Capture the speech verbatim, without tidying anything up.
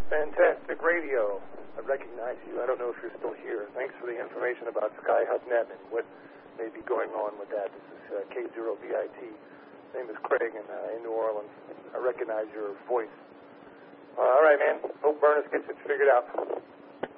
Fantastic radio. I recognize you. I don't know if you're still here. Thanks for the information about Sky Hut Net and what may be going on with that. This is uh, K zero B I T. My name is Craig in, uh, in New Orleans. I recognize your voice. Uh, all right, man. Hope Burness gets it figured out.